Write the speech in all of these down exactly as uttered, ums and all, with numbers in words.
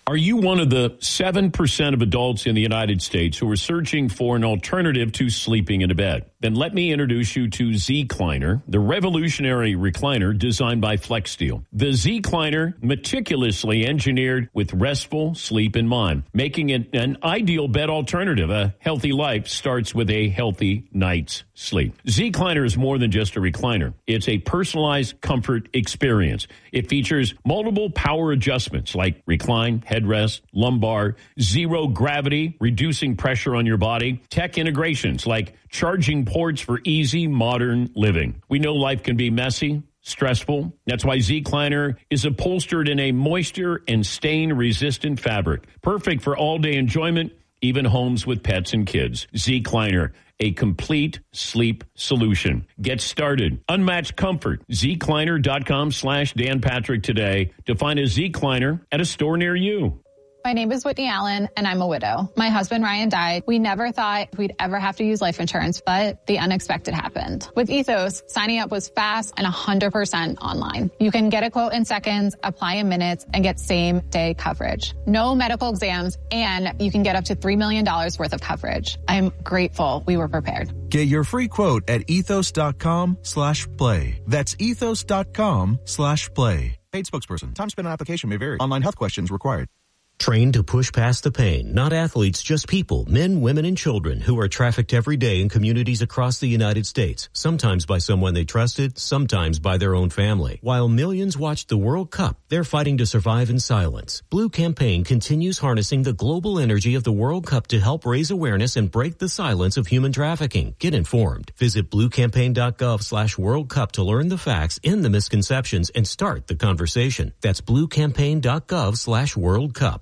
Are you one of the seven percent of adults in the United States who are searching for an alternative to sleeping in a bed? Then let me introduce you to Zecliner, the revolutionary recliner designed by FlexSteel. The Zecliner, meticulously engineered with restful sleep in mind, making it an ideal bed alternative. A healthy life starts with a healthy night's sleep. Zecliner is more than just a recliner. It's a personalized comfort experience. It features multiple power adjustments like recline, headrest, lumbar, zero gravity, reducing pressure on your body, tech integrations like charging ports for easy modern living. We know life can be messy, stressful. That's why Zecliner is upholstered in a moisture and stain-resistant fabric, perfect for all-day enjoyment, even homes with pets and kids. Zecliner, a complete sleep solution. Get started. Unmatched comfort. Zecliner.com slash Dan Patrick today to find a Zecliner at a store near you. My name is Whitney Allen, and I'm a widow. My husband, Ryan, died. We never thought we'd ever have to use life insurance, but the unexpected happened. With Ethos, signing up was fast and one hundred percent online. You can get a quote in seconds, apply in minutes, and get same-day coverage. No medical exams, and you can get up to three million dollars worth of coverage. I'm grateful we were prepared. Get your free quote at ethos.com slash play. That's ethos.com slash play. Paid spokesperson. Time spent on application may vary. Online health questions required. Trained to push past the pain, not athletes, just people, men, women, and children who are trafficked every day in communities across the United States, sometimes by someone they trusted, sometimes by their own family. While millions watched the World Cup, they're fighting to survive in silence. Blue Campaign continues harnessing the global energy of the World Cup to help raise awareness and break the silence of human trafficking. Get informed. Visit bluecampaign.gov slash World Cup to learn the facts, end the misconceptions, and start the conversation. That's bluecampaign.gov slash World Cup.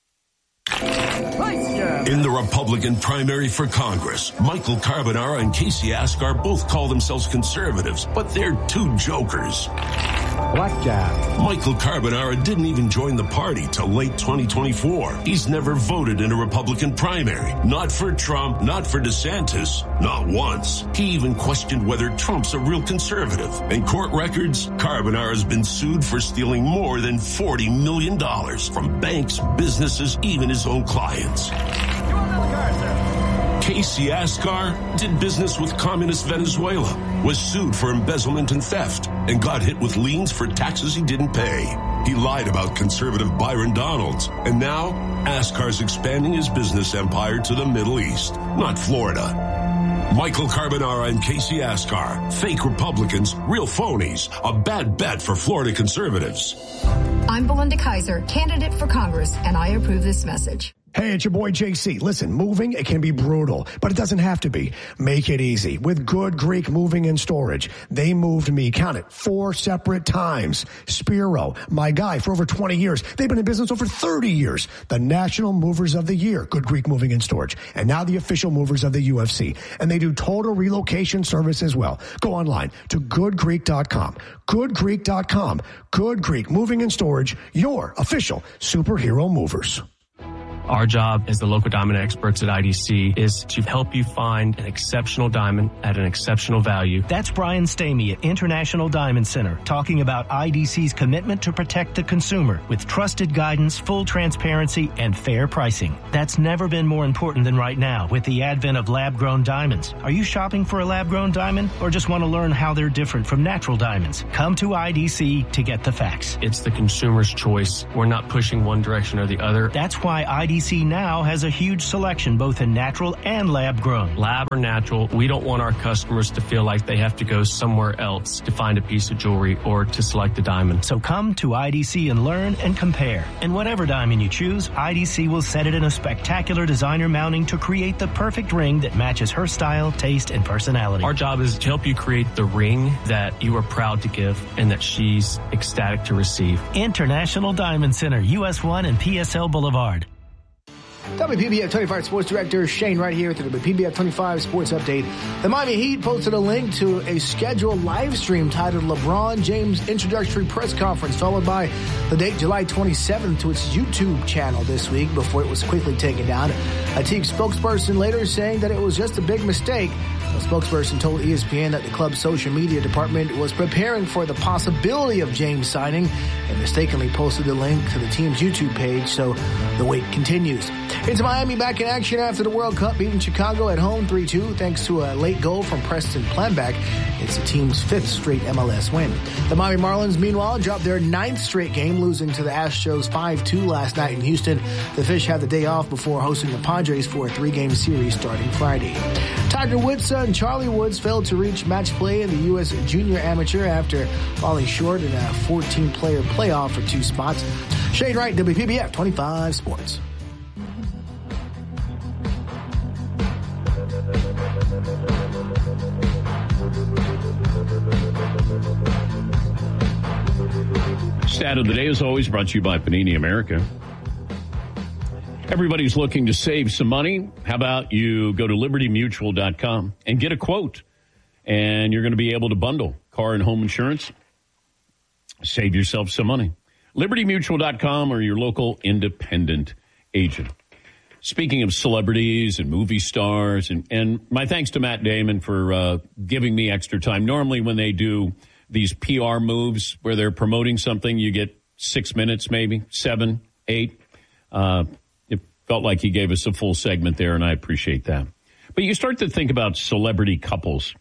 In the Republican primary for Congress, Michael Carbonara and Casey Askar both call themselves conservatives, but they're two jokers. Blackjack. Michael Carbonara didn't even join the party till late twenty twenty-four. He's never voted in a Republican primary. Not for Trump, not for DeSantis, not once. He even questioned whether Trump's a real conservative. In court records, Carbonara's been sued for stealing more than forty million dollars from banks, businesses, even his own clients. Casey Askar did business with communist Venezuela, was sued for embezzlement and theft, and got hit with liens for taxes he didn't pay. He lied about conservative Byron Donalds, and now Askar's expanding his business empire to the Middle East, not Florida. Michael Carbonara and Casey Askar, fake Republicans, real phonies, a bad bet for Florida conservatives. I'm Belinda Kaiser, candidate for Congress, and I approve this message. Hey, it's your boy J C. Listen, moving, it can be brutal, but it doesn't have to be. Make it easy with Good Greek Moving and Storage. They moved me, count it, four separate times. Spiro, my guy for over twenty years. They've been in business over thirty years. The National Movers of the Year, Good Greek Moving and Storage. And now the official movers of the U F C. And they do total relocation service as well. Go online to good greek dot com. good greek dot com. Good Greek Moving and Storage, your official superhero movers. Our job as the local diamond experts at I D C is to help you find an exceptional diamond at an exceptional value. That's Brian Stamey at International Diamond Center talking about I D C's commitment to protect the consumer with trusted guidance, full transparency, and fair pricing. That's never been more important than right now with the advent of lab-grown diamonds. Are you shopping for a lab-grown diamond or just want to learn how they're different from natural diamonds? Come to I D C to get the facts. It's the consumer's choice. We're not pushing one direction or the other. That's why I D C now has a huge selection both in natural and lab grown. Lab or natural, we don't want our customers to feel like they have to go somewhere else to find a piece of jewelry or to select a diamond. So come to I D C and learn and compare. And whatever diamond you choose, I D C will set it in a spectacular designer mounting to create the perfect ring that matches her style, taste, and personality. Our job is to help you create the ring that you are proud to give and that she's ecstatic to receive. International Diamond Center, U S one and P S L Boulevard. W P B F twenty-five Sports Director Shane right here with the W P B F twenty-five Sports Update. The Miami Heat posted a link to a scheduled live stream titled LeBron James Introductory Press Conference, followed by the date July twenty-seventh to its YouTube channel this week before it was quickly taken down. A team spokesperson later saying that it was just a big mistake. The spokesperson told E S P N that the club's social media department was preparing for the possibility of James signing and mistakenly posted the link to the team's YouTube page, so the wait continues. It's Miami back in action after the World Cup, beating Chicago at home three two thanks to a late goal from Preston Planback. It's the team's fifth straight M L S win. The Miami Marlins, meanwhile, dropped their ninth straight game, losing to the Astros five two last night in Houston. The Fish had the day off before hosting the Padres for a three-game series starting Friday. Tiger Woods' son Charlie Woods failed to reach match play in the U S Junior Amateur after falling short in a fourteen-player playoff for two spots. Shane Wright, W P B F twenty-five Sports. Stat of the day is always brought to you by Panini America. Everybody's looking to save some money. How about you go to liberty mutual dot com and get a quote, and you're going to be able to bundle car and home insurance. Save yourself some money. liberty mutual dot com or your local independent agent. Speaking of celebrities and movie stars, and, and my thanks to Matt Damon for uh, giving me extra time. Normally when they do these P R moves where they're promoting something, you get six minutes, maybe seven, eight. Uh, it felt like he gave us a full segment there, and I appreciate that. But you start to think about celebrity couples.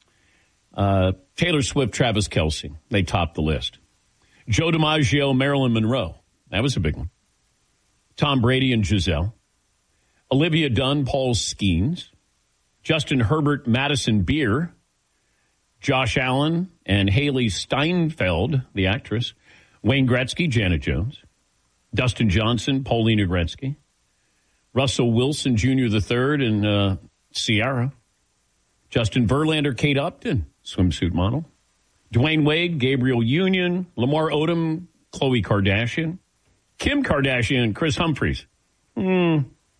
Uh, Taylor Swift, Travis Kelce, they topped the list. Joe DiMaggio, Marilyn Monroe, that was a big one. Tom Brady and Giselle. Olivia Dunn, Paul Skeens. Justin Herbert, Madison Beer. Josh Allen and Haley Steinfeld, the actress. Wayne Gretzky, Janet Jones. Dustin Johnson, Paulina Gretzky. Russell Wilson Junior the third and uh, Ciara. Justin Verlander, Kate Upton, swimsuit model. Dwayne Wade, Gabriel Union. Lamar Odom, Khloe Kardashian. Kim Kardashian, Chris Humphries. Hmm.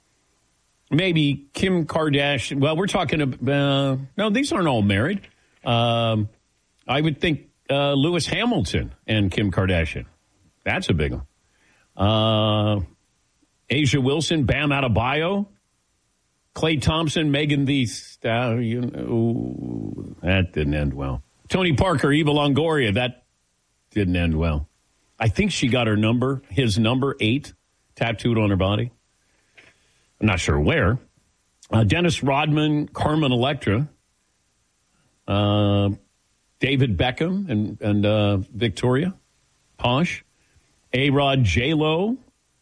Maybe Kim Kardashian. Well, we're talking about, uh, no, these aren't all married. Um, I would think uh, Lewis Hamilton and Kim Kardashian. That's a big one. Uh, Asia Wilson, Bam Adebayo. Klay Thompson, Megan Thee Stallion. Ooh, that didn't end well. Tony Parker, Eva Longoria. That didn't end well. I think she got her number, his number eight, tattooed on her body. I'm not sure where. Uh, Dennis Rodman, Carmen Electra. Uh, David Beckham and, and uh, Victoria Posh. A-Rod, J-Lo.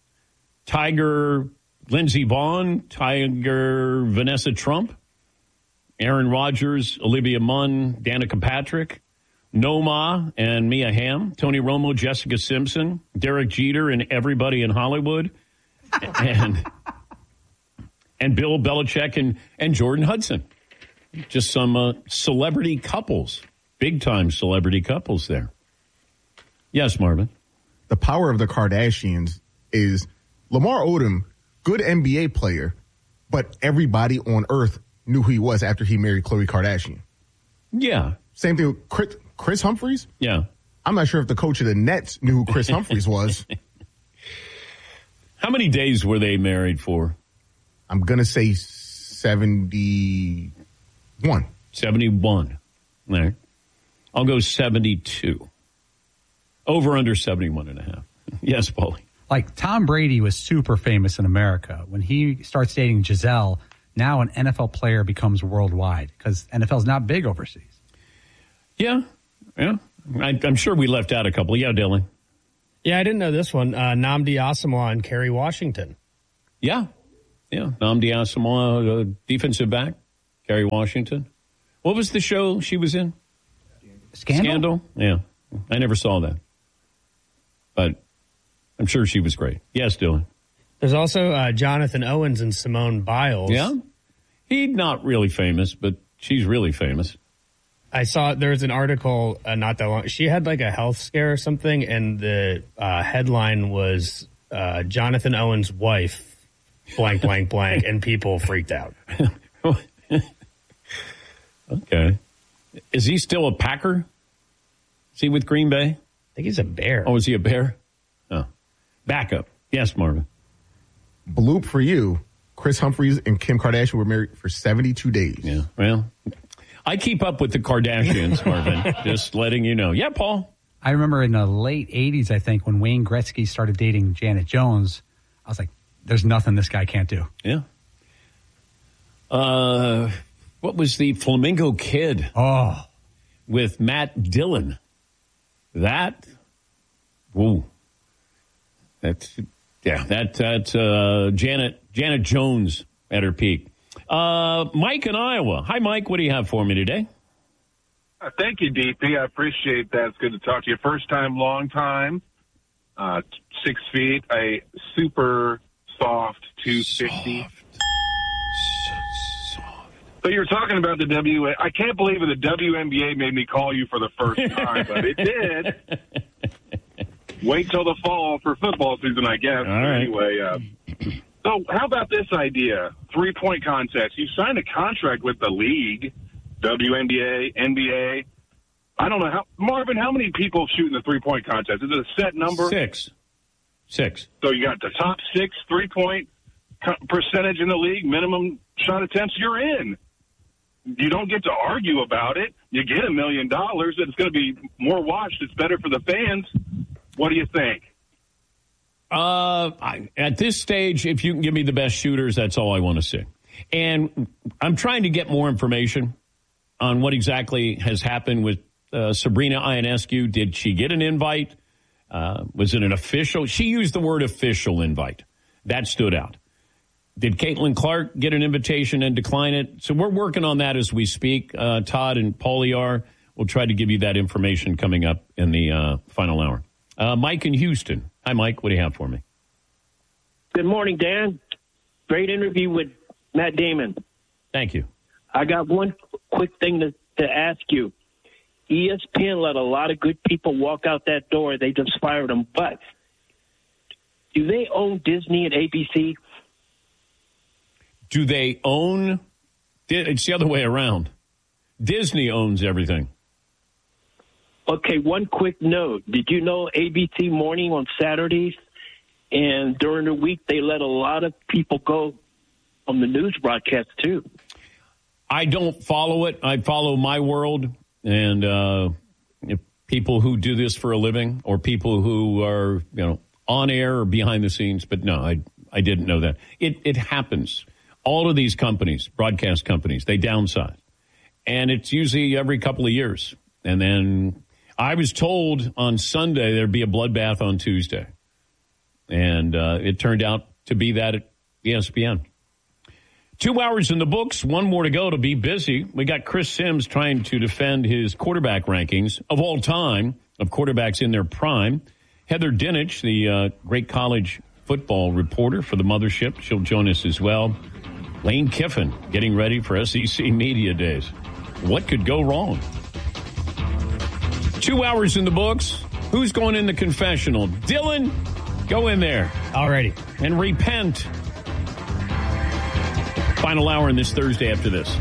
Tiger, Lindsey Vonn. Tiger, Vanessa Trump. Aaron Rodgers, Olivia Munn, Danica Patrick. Noma and Mia Hamm. Tony Romo, Jessica Simpson. Derek Jeter and everybody in Hollywood. and and Bill Belichick and, and Jordan Hudson. Just some uh, celebrity couples, big-time celebrity couples there. Yes, Marvin. The power of the Kardashians is Lamar Odom, good N B A player, but everybody on Earth knew who he was after he married Khloe Kardashian. Yeah. Same thing with Chris, Chris Humphries. Yeah. I'm not sure if the coach of the Nets knew who Chris Humphries was. How many days were they married for? I'm going to say seventy... One. seventy-one. All right. I'll go seventy-two. Over under seventy-one and a half. Yes, Paulie. Like Tom Brady was super famous in America. When he starts dating Giselle, now an N F L player becomes worldwide because N F L's not big overseas. Yeah. Yeah. I, I'm sure we left out a couple. Yeah, Dylan. Yeah, I didn't know this one. Uh, Nnamdi Asomugha and Kerry Washington. Yeah. Yeah. Nnamdi Asomugha, uh, defensive back. Kerry Washington. What was the show she was in? Scandal? Scandal? Yeah. I never saw that. But I'm sure she was great. Yes, Dylan. There's also uh, Jonathan Owens and Simone Biles. Yeah? He's not really famous, but she's really famous. I saw there was an article uh, not that long. She had like a health scare or something, and the uh, headline was uh, Jonathan Owens' wife blank, blank, blank, and people freaked out. Okay. Is he still a Packer? Is he with Green Bay? I think he's a Bear. Oh, is he a Bear? Oh. Backup. Yes, Marvin. Bloop for you. Chris Humphries and Kim Kardashian were married for seventy-two days. Yeah, well, I keep up with the Kardashians, Marvin. Just letting you know. Yeah, Paul? I remember in the late eighties, I think, when Wayne Gretzky started dating Janet Jones, I was like, there's nothing this guy can't do. Yeah. Uh, what was the Flamingo Kid? Oh. With Matt Dillon. That, whoa. That's, yeah, that, that's uh, Janet, Janet Jones at her peak. Uh, Mike in Iowa. Hi, Mike. What do you have for me today? Uh, thank you, D P. I appreciate that. It's good to talk to you. First time, long time. Uh, six feet, a super soft two fifty. Soft. So soft. So you were talking about the W. I can't believe it. The W N B A made me call you for the first time, but it did. Wait till the fall for football season, I guess. All right. Anyway, uh, so how about this idea? Three-point contest. You signed a contract with the league, W N B A, N B A. I don't know how. Marvin, how many people shoot in the three-point contest? Is it a set number? Six. Six. So you got the top six three-point co- percentage in the league, minimum shot attempts, you're in. You don't get to argue about it. You get a million dollars. It's going to be more watched. It's better for the fans. What do you think? Uh, I, at this stage, if you can give me the best shooters, that's all I want to see. And I'm trying to get more information on what exactly has happened with uh, Sabrina Ionescu. Did she get an invite? Uh, was it an official? She used the word official invite. That stood out. Did Caitlin Clark get an invitation and decline it? So we're working on that as we speak. Uh, Todd and Paulie are. We'll try to give you that information coming up in the uh, final hour. Uh, Mike in Houston. Hi, Mike. What do you have for me? Good morning, Dan. Great interview with Matt Damon. Thank you. I got one quick thing to, to ask you. E S P N let a lot of good people walk out that door. They just fired them. But do they own Disney and A B C? Do they own? It's the other way around. Disney owns everything. Okay, one quick note. Did you know A B C Morning on Saturdays and during the week they let a lot of people go on the news broadcast too? I don't follow it. I follow My World and uh, people who do this for a living or people who are, you know, on air or behind the scenes. But no, I I didn't know that. It it happens. All of these companies, broadcast companies, they downsize. And it's usually every couple of years. And then I was told on Sunday there'd be a bloodbath on Tuesday. And uh, it turned out to be that at E S P N. Two hours in the books, one more to go to be busy. We got Chris Sims trying to defend his quarterback rankings of all time, of quarterbacks in their prime. Heather Dinich, the uh, great college football reporter for the mothership, she'll join us as well. Lane Kiffin getting ready for S E C Media Days. What could go wrong? Two hours in the books. Who's going in the confessional? Dylan, go in there. Alrighty. And repent. Final hour in this Thursday after this.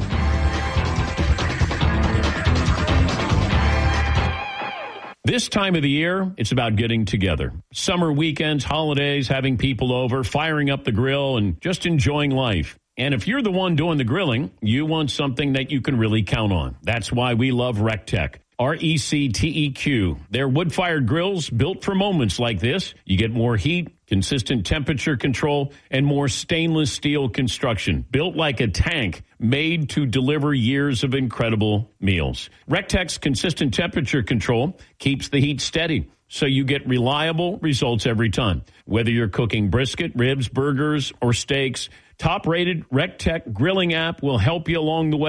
This time of the year, it's about getting together. Summer weekends, holidays, having people over, firing up the grill, and just enjoying life. And if you're the one doing the grilling, you want something that you can really count on. That's why we love RecTech. R E C T E Q. They're wood-fired grills built for moments like this. You get more heat, consistent temperature control, and more stainless steel construction. Built like a tank, made to deliver years of incredible meals. RecTech's consistent temperature control keeps the heat steady, so you get reliable results every time. Whether you're cooking brisket, ribs, burgers, or steaks, top-rated RecTech grilling app will help you along the way.